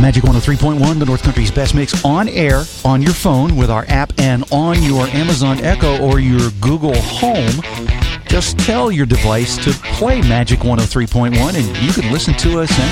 Magic 103.1, the North Country's best mix, on air, on your phone with our app, and on your Amazon Echo or your Google Home. Just tell your device to play Magic 103.1, and you can listen to us